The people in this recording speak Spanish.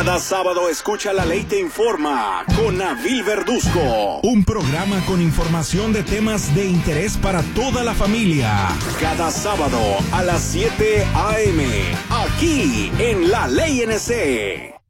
Cada sábado escucha La Ley Te Informa con Nabil Verduzco. Un programa con información de temas de interés para toda la familia. Cada sábado a las 7 a.m. aquí en La Ley NC.